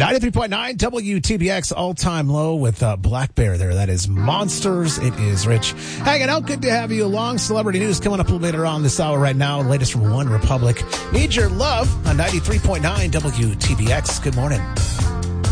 93.9 WTBX all-time low with Black Bear there. That is Monsters. It is Rich hanging out. Good to have you along. Celebrity news coming up a little later on this hour right now. Latest from One Republic. Need Your Love on 93.9 WTBX. Good morning.